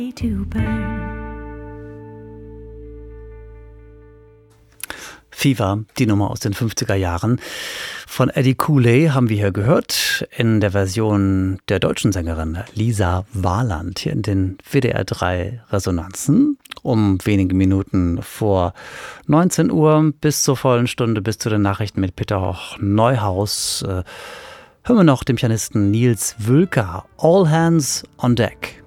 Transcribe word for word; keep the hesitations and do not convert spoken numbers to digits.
Fever, die Nummer aus den fünfziger Jahren. Von Eddie Cooley haben wir hier gehört, in der Version der deutschen Sängerin Lisa Warland, hier in den W D R drei Resonanzen. Um wenige Minuten vor neunzehn Uhr bis zur vollen Stunde, bis zu den Nachrichten mit Peter Neuhaus, äh, hören wir noch den Pianisten Nils Wülker. All Hands on Deck.